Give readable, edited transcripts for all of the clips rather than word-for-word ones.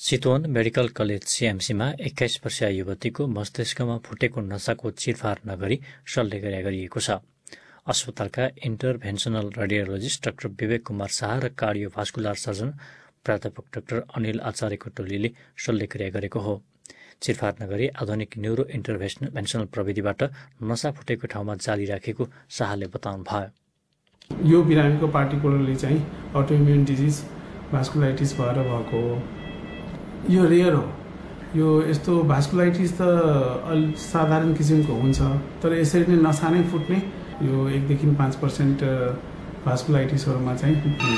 Chitwan medical college सीएमसीमा 21 वर्षीय युवतीको मस्तिष्कमा फुटेको नसाको चिरफार नगरी शल्यक्रिया गरिएको छ। अस्पतालका इन्टरभेन्सनल रेडियोलोजिस्ट डाक्टर विवेक कुमार शाह र कार्डियोभास्कुलर सर्जन प्राध्यापक डाक्टर अनिल आचार्यको टोलीले शल्यक्रिया गरेको हो। चिरफार नगरी आधुनिक न्युरो इन्टरभेन्सनल प्रविधिबाट नसा फुटेको ठाउँमा जाली राखेको शाहले बताउनु भयो। यो बिरामीको पार्टिकुलरली चाहिँ अटोइम्युन डिजिज भास्कुलाइटिस भएर भएको हो। यो रेयर हो। यो यस्तो भास्कुलाइटिस त साधारण किसिमको हुन्छ, तर यसरी नै नसा नै फुट्ने यो 1 देखि 5% भास्कुलाइटिसहरुमा चाहिँ हुन्छ।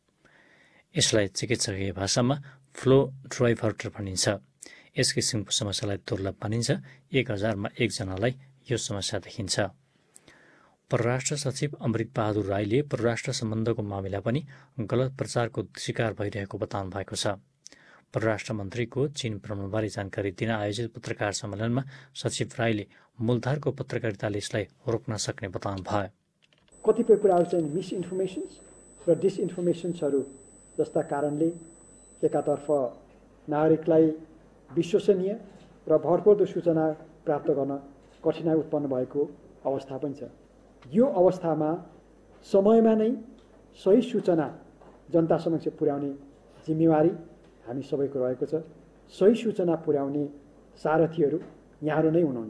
यसलाई चिकित्सकीय भाषामा फ्लो ड्राइभर्टर भनिन्छ। यस किसिमको समस्यालाई दुर्लभ मानिन्छ। 1000 मा 1 जनालाई यो समस्या देखिन्छ। परराष्ट्र सचिव अमृत बहादुर राईले परराष्ट्र सम्बन्धको मामिला पनि गलत प्रचारको शिकार भइरहेको बताउनु भएको छ। परराष्ट्र मन्त्रीको चीन भ्रमणबारे जानकारी दिन आयोजित पत्रकार सम्मेलनमा सचिव राईले मूलधारको पत्रकारिताले यसलाई रोक्न सक्ने बताउनु भयो। कतिपय कुराहरू चाहिँ मिसइन्फर्मेसन्स र डिसइन्फर्मेसन्सहरू जस्ता कारणले एकातर्फ नागरिकलाई विश्वसनीय र भरपर्दो सूचना प्राप्त गर्न कठिनाइ उत्पन्न भएको अवस्था पनि छ। यो अवस्थामा समयमा नै सही सूचना जनता समक्ष पुर्याउने जिम्मेवारी हामी सबैको रहेको छ। सही सूचना पुर्याउने सारथीहरू यहाँहरू नै हुनुहुन्छ।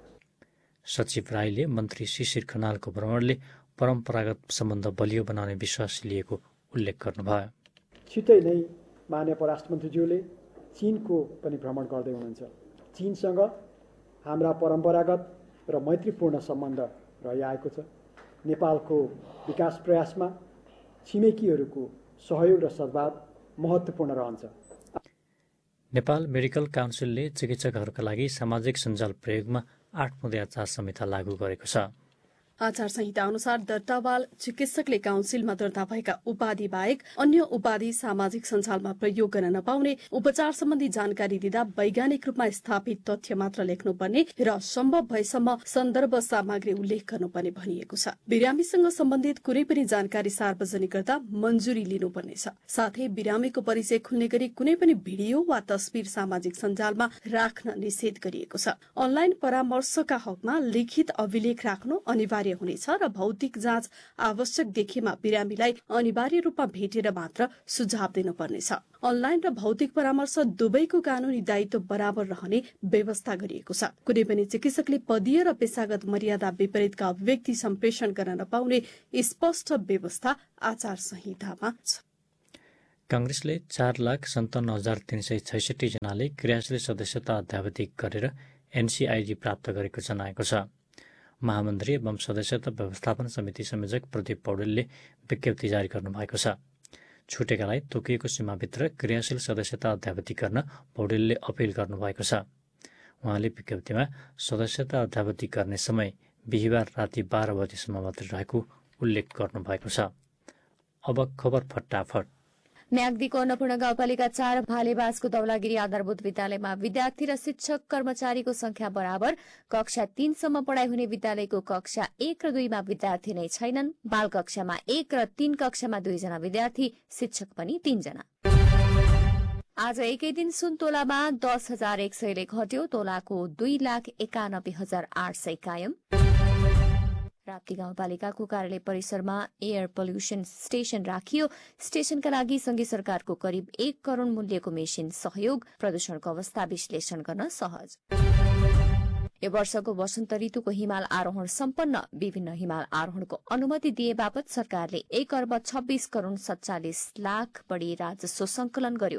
सचिव राईले मन्त्री शिशिर खनालको भ्रमणले परम्परागत सम्बन्ध बलियो बनाउने विश्वास लिएको उल्लेख गर्नुभयो। छिटै नै माननीय परराष्ट्र मन्त्रीज्यूले चीनको पनि भ्रमण गर्दै हुनुहुन्छ। चीनसँग हाम्रा परम्परागत र मैत्रीपूर्ण सम्बन्ध रहिआएको छ। नेपालको विकास प्रयासमा छिमेकीहरूको सहयोग र सद्भाव महत्त्वपूर्ण रहन्छ। नेपाल मेडिकल काउन्सिलले चिकित्सकहरूका लागि सामाजिक सञ्जाल प्रयोगमा 8 बुँदे आचार संहिता लागू गरेको छ। आचार संहिता अनुसार दर्तावाल चिकित्सकले काउन्सिलमा दर्ता भएका उपाधि बाहेक अन्य उपाधि सामाजिक सञ्जालमा प्रयोग गर्न नपाउने, उपचार सम्बन्धी जानकारी दिँदा वैज्ञानिक रूपमा स्थापित तथ्य मात्र लेख्नुपर्ने र सम्भव भएसम्म सन्दर्भ सामग्री उल्लेख गर्नुपर्ने भनिएको छ। बिरामीसँग सम्बन्धित कुनै पनि जानकारी सार्वजनिक गर्दा मञ्जुरी लिनुपर्नेछ। साथै बिरामीको परिचय खुल्ने गरी कुनै पनि भिडियो वा तस्बिर सामाजिक सञ्जालमा राख्न निषेध गरिएको छ। अनलाइन परामर्शका हकमा लिखित अभिलेख राख्नु अनिवार्य हुनेछ र भौतिक जाँच आवश्यक देखेमा बिरामीलाई अनिवार्य रूपमा भेटेर मात्र सुझाव दिनुपर्नेछ। अनलाइन र भौतिक परामर्श दुवैको कानूनी दायित्व बराबर रहने व्यवस्था गरिएको छ। कुनै पनि चिकित्सकले पदीय र पेशागत मर्यादा विपरीतका अभिव्यक्ति सम्प्रेषण गर्न नपाउने स्पष्ट व्यवस्था आचार संहितामा छ। कांग्रेसले 4,57,366 जनाले क्रियाशील सदस्यता अध्यावधि गरेर एनसीआईडी प्राप्त गरेको जनाएको छ। महामन्त्री एवं सदस्यता व्यवस्थापन समिति संयोजक प्रदीप पौडेलले विज्ञप्ति जारी गर्नुभएको छ। छुटेकालाई तोकिएको सीमाभित्र क्रियाशील सदस्यता अध्यावधि गर्न पौडेलले अपिल गर्नुभएको छ। उहाँले विज्ञप्तिमा सदस्यता अध्यावधि गर्ने समय बिहिबार राति 12 बजेसम्म मात्र रहेको उल्लेख गर्नुभएको छ। अब खबर फटाफट। म्याग्दीको अन्नपूर्ण गाउँपालिका 4 भालेबासको दौलागिरी आधारभूत विद्यालयमा विद्यार्थी र शिक्षक कर्मचारीको संख्या बराबर। कक्षा 3 सम्म पढ़ाई हुने विद्यालयको कक्षा 1 र 2 मा विद्यार्थी नै छैनन्। बाल कक्षामा 1 र 3 कक्षामा 2 जना विद्यार्थी, शिक्षक पनि 3 जना। आज एकै दिन सुन तोलामा 10,100 ले घट्यो। तोलाको 2,91,800 कायम। राप्ती गाउँपालिकाको कार्यालय परिसरमा एयर पोल्युसन स्टेशन राखियो। स्टेशनका लागि संघीय सरकारको करिब 1 करोड़ मूल्यको मेसिन सहयोग। प्रदूषणको अवस्था विश्लेषण गर्न सहज। यो वर्षको वसन्त ऋतुको हिमाल आरोहण सम्पन्न। विभिन्न हिमाल आरोहणको अनुमति दिए बापत सरकारले 1,26,47,00,000 बढी राजस्व संकलन गर्यो।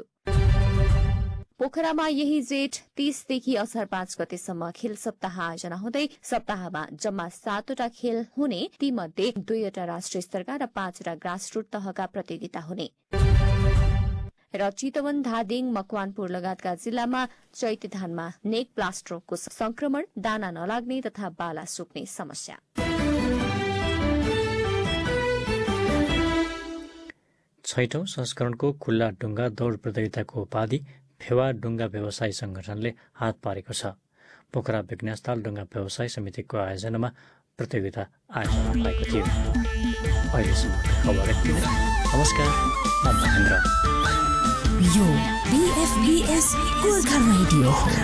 पोखरामा यही जेठ 30 देखि असार 5 गतेसम्म खेल सप्ताह आयोजना हुँदै सप्ताहमा जम्मा 7वटा खेल हुने। तीमध्ये 2वटा राष्ट्रिय स्तरका र 5वटा ग्रासरूट तहका प्रतियोगिता हुने। र चितवन, धादिङ, मकवानपुर लगायतका जिल्लामा चैते धानमा नेक ब्लास्ट रोगको संक्रमण, दाना नलाग्ने तथा बाला सुक्ने समस्या। छैटौं संस्करणको खुल्ला डुङ्गा दौड़ प्रतियोगिताको उपाधि फेवा डुङ्गा व्यवसाय संगठनले हात पारेको छ। पोखरा विज्ञानस्थल डुङ्गा व्यवसाय समितिको आयोजनामा प्रतियोगिता आयोजना भएको थियो। अहिलेसम्म खबर यति नै। नमस्कार, म महेन्द्र। BFBS गोर्खा रेडियो हो।